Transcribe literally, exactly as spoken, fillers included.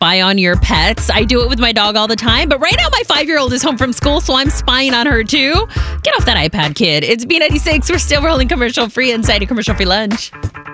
spy on your pets. I do it with my dog all the time. But right now, my five-year-old is home from school, so I'm spying on her too. Get off that iPad, kid. It's B ninety-six. We're still rolling commercial free inside a commercial free lunch.